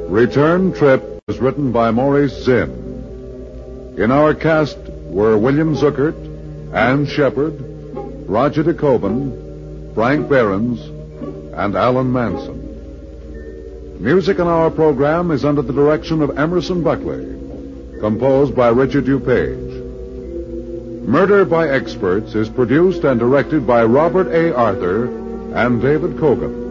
Return Trip was written by Maurice Zinn. In our cast were William Zuckert, Ann Shepard, Roger DeKoven, Frank Behrens, and Alan Manson. Music in our program is under the direction of Emerson Buckley, composed by Richard DuPage. Murder by Experts is produced and directed by Robert A. Arthur and David Kogan.